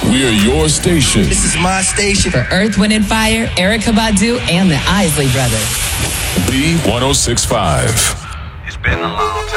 We are your station. This is my station. For Earth, Wind, and Fire, Erykah Badu, and the Isley Brothers. B 106.5. It's been a long time.